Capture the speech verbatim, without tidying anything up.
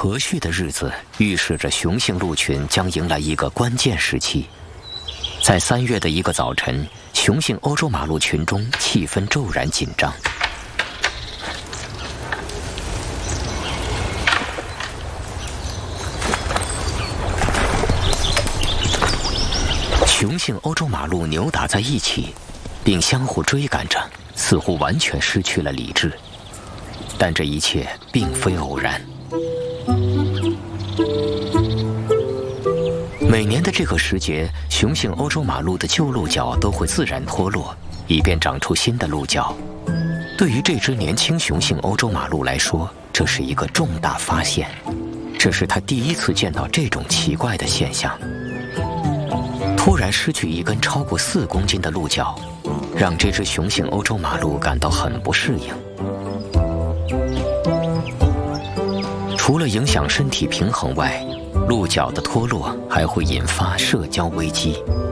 和煦的日子预示着雄性鹿群将迎来一个关键时期。在三月的一个早晨，雄性欧洲马鹿群中气氛骤然紧张。雄性欧洲马鹿扭打在一起，并相互追赶着，似乎完全失去了理智。但这一切并非偶然。每年的这个时节，雄性欧洲马鹿的旧鹿角都会自然脱落，以便长出新的鹿角。对于这只年轻雄性欧洲马鹿来说，这是一个重大发现。这是它第一次见到这种奇怪的现象。突然失去一根超过四公斤的鹿角，让这只雄性欧洲马鹿感到很不适应。除了影响身体平衡外，鹿角的脱落还会引发社交危机。